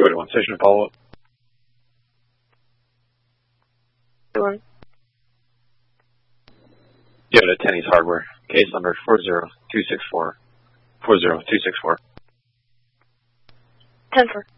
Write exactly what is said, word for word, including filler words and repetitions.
two eighty-one, station follow-up. One. Yeah, to ten East Hardware. Case number four zero two six four. four zero two six four. ten four.